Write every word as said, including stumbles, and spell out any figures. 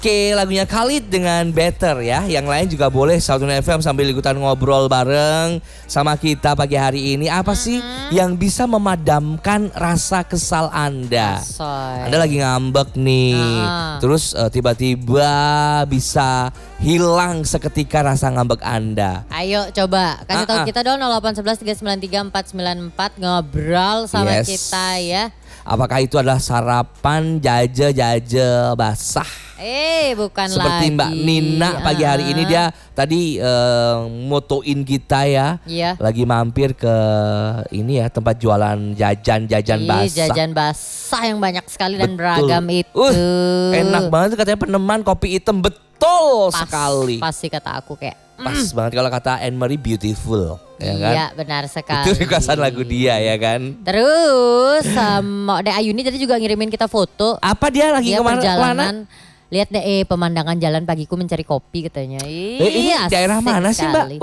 Oke, lagunya Khalid dengan Better ya. Yang lain juga boleh satu F M sambil ikutan ngobrol bareng sama kita pagi hari ini. Apa sih mm-hmm. yang bisa memadamkan rasa kesal Anda? Asoy. Anda lagi ngambek nih. Uh-huh. Terus uh, tiba-tiba bisa hilang seketika rasa ngambek Anda. Ayo coba kasih tahu uh-uh. kita dong nol delapan satu satu tiga sembilan tiga empat sembilan empat ngobrol sama yes. kita ya. Apakah itu adalah sarapan jaje-jaje basah? Eh bukan Seperti lagi. Mbak Nina pagi hari ini dia tadi uh, motoin kita ya. Iya. Lagi mampir ke ini ya tempat jualan jajan-jajan basah. Jajan basah yang banyak sekali dan betul. beragam itu. Uh, enak banget katanya peneman kopi hitam betul pas, sekali. Pasti kata aku kayak. Pas mm. banget kalau kata Anne Marie beautiful. Ya kan? Iya benar sekali. Itu requestan lagu dia ya kan. Terus sama Dek Ayuni tadi juga ngirimin kita foto. Apa dia lagi dia kemana? Perjalanan. Lihat deh eh, pemandangan jalan pagiku mencari kopi katanya. Ih, eh, ini daerah mana sih Mbak?